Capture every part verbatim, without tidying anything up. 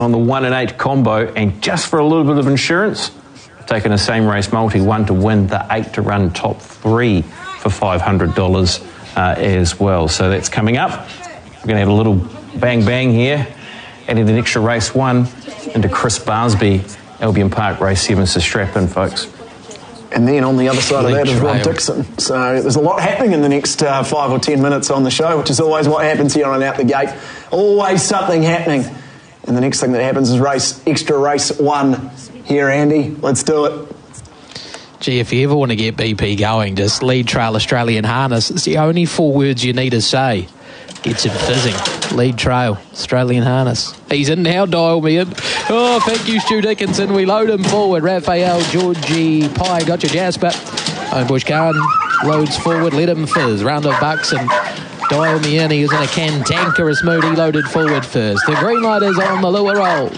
on the one and eight combo, and just for a little bit of insurance, I've taken a same race multi, one to win, the eight to run top three for five hundred dollars uh, as well. So that's coming up. We're going to have a little bang bang here, adding an extra race one into Chris Barsby, Albion Park race seven, so strap in, folks. And then on the other side Lead of that is Rod Trail. Dixon. So there's a lot happening in the next uh, five or ten minutes on the show, which is always what happens here on Out the Gate. Always something happening. And the next thing that happens is race extra race one here, Andy. Let's do it. Gee, if you ever want to get B P going, just Lead Trail Australian Harness. It's the only four words you need to say. Gets him fizzing. Lead Trail Australian Harness. He's in now, dial me in. Oh, thank you, Stu Dickinson. We load him forward. Raphael, Georgie, Pye, gotcha, Jasper. Homebush Khan loads forward. Let him fizz. Round of bucks and dial me in. He was in a cantankerous mood. He loaded forward first. The green light is on. The lure rolls.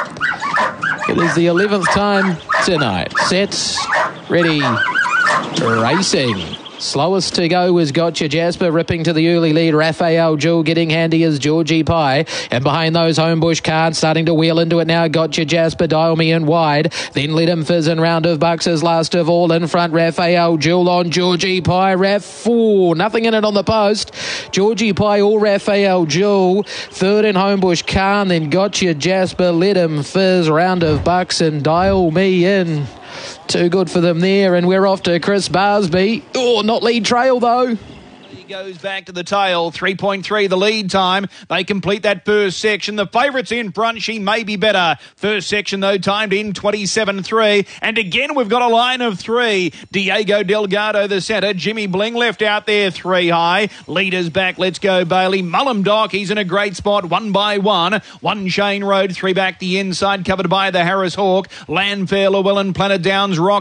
It is the eleventh time tonight. Sets, ready, racing. Slowest to go was Gotcha Jasper, ripping to the early lead. Raphael Jewel getting handy as Georgie Pye. And behind those, Homebush Khan starting to wheel into it now. Gotcha Jasper, dial me in wide. Then let him fizz in. Round of bucks is last of all. In front, Raphael Jewel on Georgie Pye. Raf four, nothing in it on the post. Georgie Pye or Raphael Jewel. Third in Homebush Khan. Then Gotcha Jasper, let him fizz. Round of bucks and dial me in. Too good for them there, and we're off to Chris Barsby. Oh, not Lead Trail, though. He goes back to the tail, three point three the lead time. They complete that first section. The favourite's in front. She may be better. First section, though, timed in twenty-seven three. And again, we've got a line of three. Diego Delgado, the centre. Jimmy Bling left out there, three high. Leaders back, Let's Go Bailey. Mullum Dock, he's in a great spot, one by one. One Shane Road, three back the inside, covered by the Harris Hawk. Landfair, Llewellyn, Planet Downs, Rock.